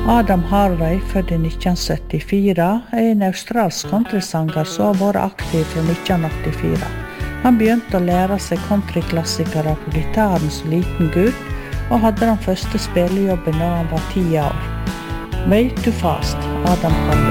Adam Harvey, født i 1974, en australsk countrysanger som har vært aktiv fra 1984. Han begynte å lære seg countryklassikere på gitaren som liten gutt, og hadde den første spillejobben da han var 10 år. Way Too Fast, Adam Harvey.